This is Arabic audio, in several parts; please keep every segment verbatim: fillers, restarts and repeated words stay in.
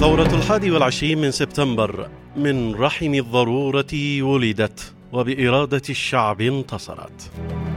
ثورة الحادي والعشرين من سبتمبر من رحم الضرورة ولدت وبإرادة الشعب انتصرت.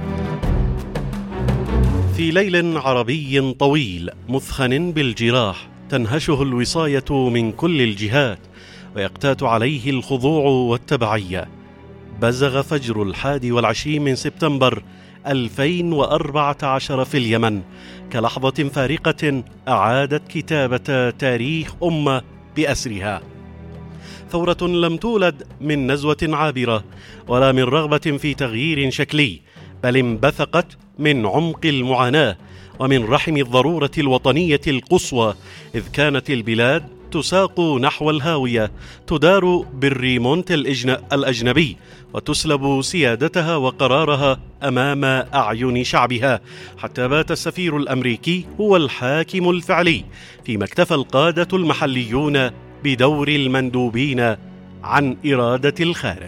في ليل عربي طويل مثخن بالجراح تنهشه الوصاية من كل الجهات ويقتات عليه الخضوع والتبعية، بزغ فجر الحادي والعشرين من سبتمبر ألفين وأربعة عشر في اليمن كلحظة فارقة أعادت كتابة تاريخ أمة بأسرها. ثورة لم تولد من نزوة عابرة ولا من رغبة في تغيير شكلي، بل انبثقت من عمق المعاناة ومن رحم الضرورة الوطنية القصوى، إذ كانت البلاد تساق نحو الهاوية، تدار بالريمونت الأجنبي وتسلب سيادتها وقرارها أمام أعين شعبها، حتى بات السفير الأمريكي هو الحاكم الفعلي، فيما اكتفى القادة المحليون بدور المندوبين عن إرادة الخارج.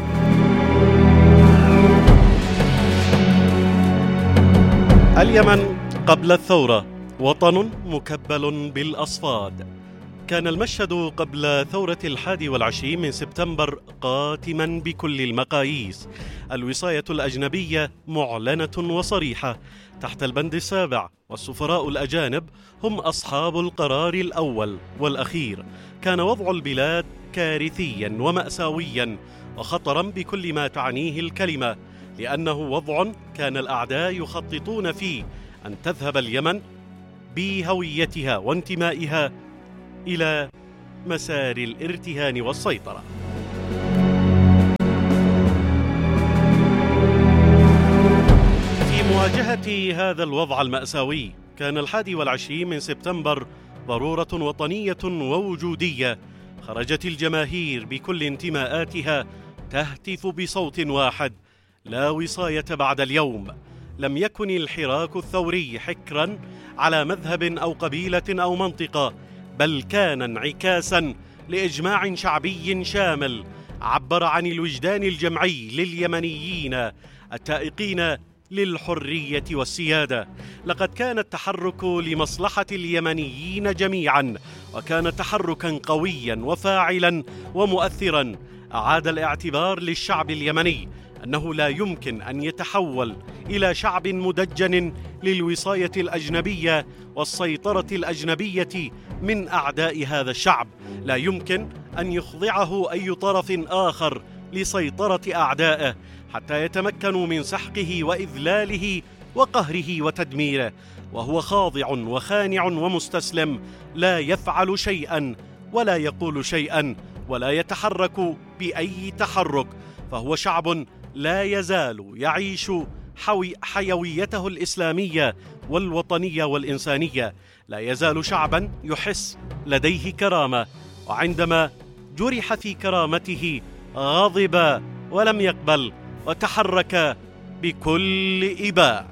اليمن قبل الثورة وطن مكبل بالأصفاد. كان المشهد قبل ثورة الحادي والعشرين من سبتمبر قاتما بكل المقاييس، الوصاية الأجنبية معلنة وصريحة تحت البند السابع، والسفراء الأجانب هم أصحاب القرار الأول والأخير. كان وضع البلاد كارثيا ومأساويا وخطرا بكل ما تعنيه الكلمة، لأنه وضع كان الأعداء يخططون فيه أن تذهب اليمن بهويتها وانتمائها إلى مسار الارتهان والسيطرة. في مواجهة هذا الوضع المأساوي كان الحادي والعشرين من سبتمبر ضرورة وطنية ووجودية. خرجت الجماهير بكل انتماءاتها تهتف بصوت واحد: لا وصاية بعد اليوم. لم يكن الحراك الثوري حكرا على مذهب أو قبيلة أو منطقة، بل كان انعكاسا لإجماع شعبي شامل عبر عن الوجدان الجمعي لليمنيين التائقين للحرية والسيادة. لقد كان التحرك لمصلحة اليمنيين جميعا، وكان تحركا قويا وفاعلا ومؤثرا أعاد الاعتبار للشعب اليمني أنه لا يمكن أن يتحول إلى شعب مدجن للوصاية الأجنبية والسيطرة الأجنبية من أعداء هذا الشعب. لا يمكن أن يخضعه أي طرف آخر لسيطرة أعدائه حتى يتمكنوا من سحقه وإذلاله وقهره وتدميره، وهو خاضع وخانع ومستسلم، لا يفعل شيئا ولا يقول شيئا ولا يتحرك بأي تحرك، فهو شعب لا يزال يعيش حيويته الإسلامية والوطنية والإنسانية، لا يزال شعبا يحس لديه كرامة، وعندما جرح في كرامته غضب ولم يقبل وتحرك بكل إباء.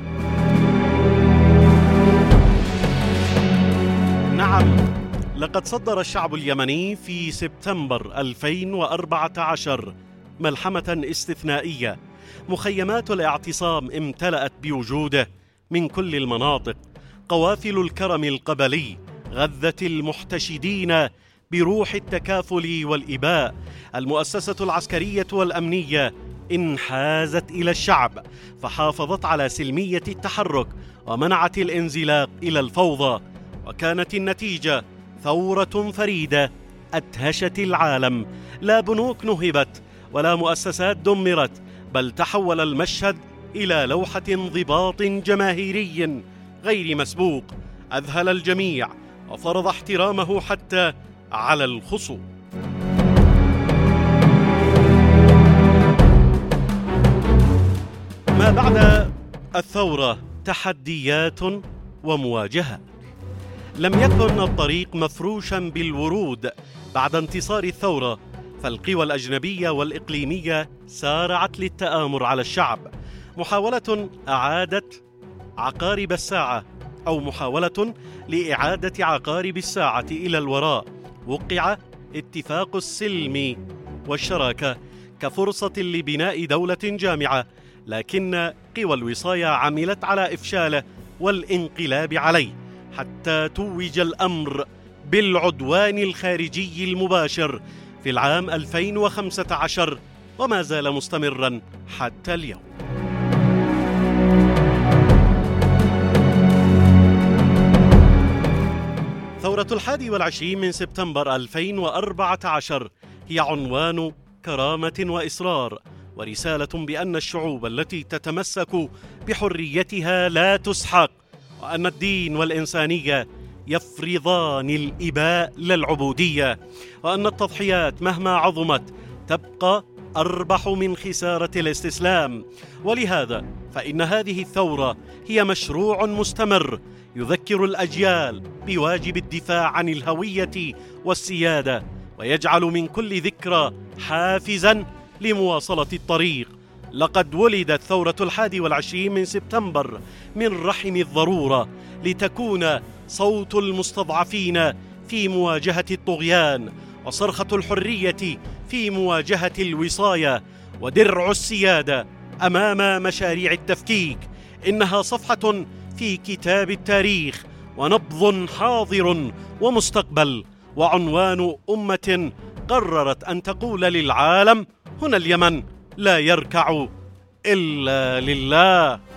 نعم، لقد صدر الشعب اليمني في سبتمبر ألفين وأربعة عشر ملحمة استثنائية. مخيمات الاعتصام امتلأت بوجوده من كل المناطق. قوافل الكرم القبلي غذت المحتشدين بروح التكافل والإباء. المؤسسة العسكرية والأمنية انحازت إلى الشعب، فحافظت على سلمية التحرك ومنعت الانزلاق إلى الفوضى، وكانت النتيجة ثورة فريدة أدهشت العالم. لا بنوك نهبت ولا مؤسسات دمرت، بل تحول المشهد إلى لوحة انضباط جماهيري غير مسبوق أذهل الجميع وفرض احترامه حتى على الخصوم. ما بعد الثورة تحديات ومواجهات. لم يكن الطريق مفروشا بالورود بعد انتصار الثورة، فالقوى الأجنبية والإقليمية سارعت للتآمر على الشعب. محاولة أعادت عقارب الساعة أو محاولة لإعادة عقارب الساعة إلى الوراء. وقع اتفاق السلم والشراكة كفرصة لبناء دولة جامعة، لكن قوى الوصاية عملت على إفشاله والانقلاب عليه، حتى توج الأمر بالعدوان الخارجي المباشر في العام ألفين وخمسة عشر، وما زال مستمرا حتى اليوم. ثورة الحادي والعشرين من سبتمبر ألفين وأربعة عشر هي عنوان كرامة وإصرار، ورسالة بأن الشعوب التي تتمسك بحريتها لا تسحق، وأن الدين والإنسانية يفرضان الإباء للعبودية، وأن التضحيات مهما عظمت تبقى أربح من خسارة الاستسلام. ولهذا فإن هذه الثورة هي مشروع مستمر يذكر الأجيال بواجب الدفاع عن الهوية والسيادة، ويجعل من كل ذكرى حافزاً لمواصلة الطريق. لقد ولدت ثورة الحادي والعشرين من سبتمبر من رحم الضرورة لتكون صوت المستضعفين في مواجهة الطغيان، وصرخة الحرية في مواجهة الوصاية، ودرع السيادة أمام مشاريع التفكيك. إنها صفحة في كتاب التاريخ، ونبض حاضر ومستقبل، وعنوان أمة قررت أن تقول للعالم: هنا اليمن لا يركع إلا لله.